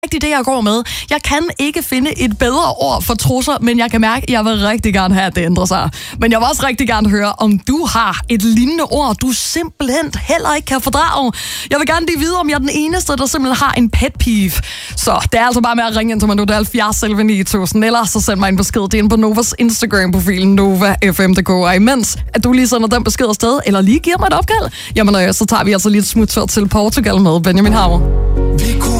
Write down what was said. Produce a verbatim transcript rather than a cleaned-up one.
det, jeg går med. Jeg kan ikke finde et bedre ord for trusser, men jeg kan mærke, at jeg vil rigtig gerne have, at det ændrer sig. Men jeg vil også rigtig gerne høre, om du har et lignende ord, du simpelthen heller ikke kan fordrage. Jeg vil gerne lige vide, om jeg er den eneste, der simpelthen har en pet peeve. Så det er altså bare med at ringe ind til mig nu. Det er halvfjerds elleve ni tusind, eller så send mig en besked. Det er inde på Novas Instagram-profil, Nova F M punktum d k. Og imens, at du lige sender den besked afsted, eller lige giver mig et opkald, jamen øh, så tager vi altså lige et smuttur til Portugal med Benjamin Hammer.